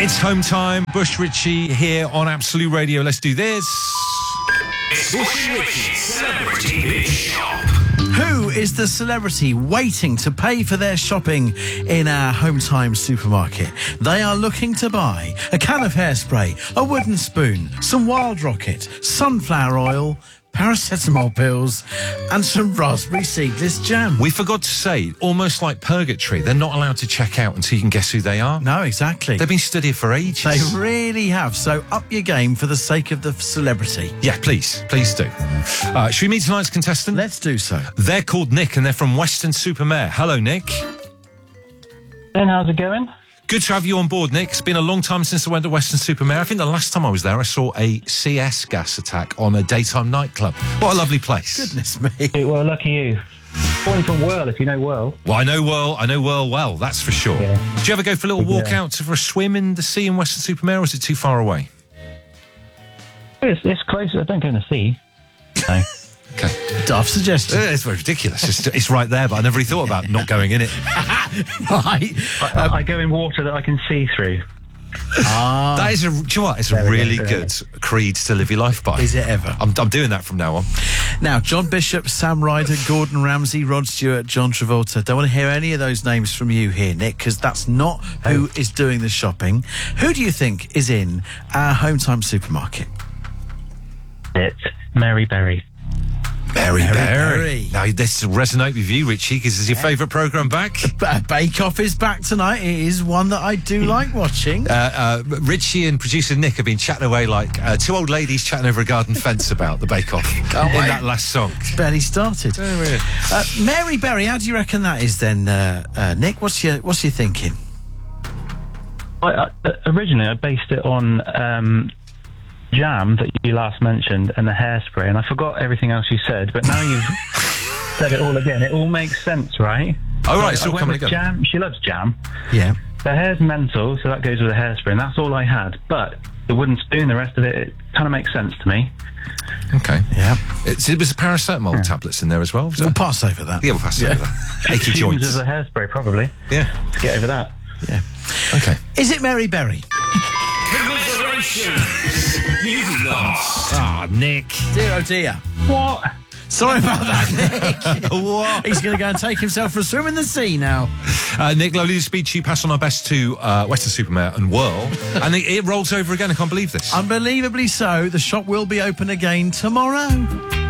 It's home time. Bush Ritchie here on Absolute Radio. Let's do this. Bush Ritchie's Celebrity Big Shop. Who is the celebrity waiting to pay for their shopping in our Home Time supermarket? They are looking to buy a can of hairspray, a wooden spoon, some Wild Rocket, sunflower oil, paracetamol pills, and some raspberry seedless jam. We forgot to say, almost like purgatory, they're not allowed to check out until you can guess who they are. No, exactly. They've been stood here for ages. They really have. So up your game for the sake of the celebrity. Yeah, please do. Should we meet tonight's contestant? Let's do so. They're called Nick and they're from Weston-super-Mare. Hello, Nick. Ben, how's it going? Good to have you on board, Nick. It's been a long time since I went to Weston-super-Mare. I think the last time I was there, I saw a CS gas attack on a daytime nightclub. What a lovely place. Goodness me. Well, lucky you. Calling from Whirl, if you know Whirl. Well, I know Whirl well, that's for sure. Yeah. Do you ever go for a little walk out for a swim in the sea in Weston-super-Mare, or is it too far away? It's close. I don't go in the sea. No. Okay. Daft suggestion. It's very ridiculous. It's right there, but I never really thought about not going in it. Right. I go in water that I can see through. That is do you know what? It's a really good creed to live your life by. Is it ever? I'm doing that from now on. Now, John Bishop, Sam Ryder, Gordon Ramsay, Rod Stewart, John Travolta. Don't want to hear any of those names from you here, Nick, because that's not who is doing the shopping. Who do you think is in our Home Time supermarket? It's Mary Berry. Mary Berry. Berry. Now, this will resonate with you, Richie, because it's your favourite programme back. Bake Off is back tonight. It is one that I do like watching. Richie and producer Nick have been chatting away like two old ladies chatting over a garden fence about the Bake Off in that last song. It's barely started. Mary Berry, how do you reckon that is then, Nick? What's your thinking? Originally, I based it on jam that you last mentioned and the hairspray, and I forgot everything else you said, but now you've said it all again. It all makes sense, right? Oh, right, it's all coming together. Jam. She loves jam. Yeah. The hair's mental, so that goes with the hairspray, and that's all I had. But the wooden spoon, the rest of it kind of makes sense to me. Okay. Yeah. It was paracetamol tablets in there as well. We'll pass over that. Yeah, we'll pass over that. Achy joints. As a hairspray, probably. Yeah. To get over that. Yeah. Okay. Is it Mary Berry? Congratulations! You've lost. Ah, Nick. Dear oh dear. What? Sorry about that, Nick. What? He's going to go and take himself for a swim in the sea now. Nick, lovely to speak to you. Pass on our best to Weston-super-Mare and Whirl. And it rolls over again. I can't believe this. Unbelievably so. The shop will be open again tomorrow.